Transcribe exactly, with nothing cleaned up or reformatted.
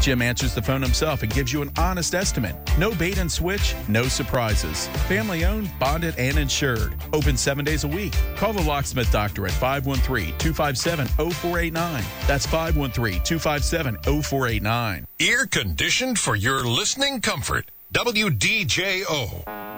Jim answers the phone himself and gives you an honest estimate. No bait and switch, no surprises. Family owned, bonded, and insured. Open seven days a week. Call the Locksmith Doctor at five one three, two five seven, zero four eight nine. That's five one three, two five seven, zero four eight nine. Ear conditioned for your listening comfort. W D J O.